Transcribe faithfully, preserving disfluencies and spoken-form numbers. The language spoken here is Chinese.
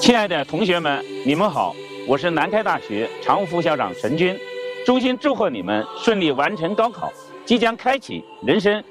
亲爱的同学们，你们好，我是南开大学常务副校长陈军，衷心祝贺你们顺利完成高考，即将开启人生